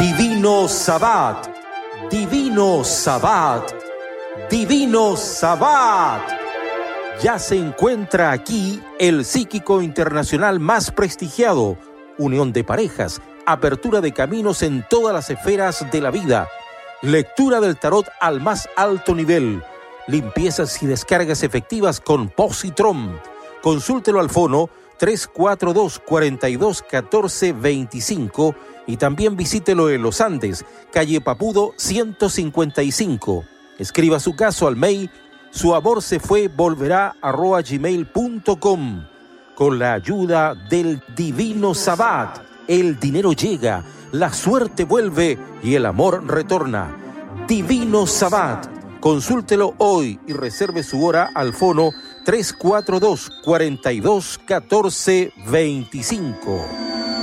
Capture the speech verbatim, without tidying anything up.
Divino Sabbat, Divino Sabbat, Divino Sabbat. Ya se encuentra aquí el psíquico internacional más prestigiado, unión de parejas, apertura de caminos en todas las esferas de la vida, lectura del tarot al más alto nivel, limpiezas y descargas efectivas con Positron. Consúltelo al fono tres cuatro dos, cuatro dos uno cuatro dos cinco y también visítelo en Los Andes, calle Papudo ciento cincuenta y cinco. Escriba su caso al mail su amor se fue volverá arroba gmail punto com. Con la ayuda del Divino Sabbat, el dinero llega, la suerte vuelve y el amor retorna. Divino Sabbat. Consúltelo hoy y reserve su hora al fono tres cuatro dos, cuatro dos uno cuatro dos cinco.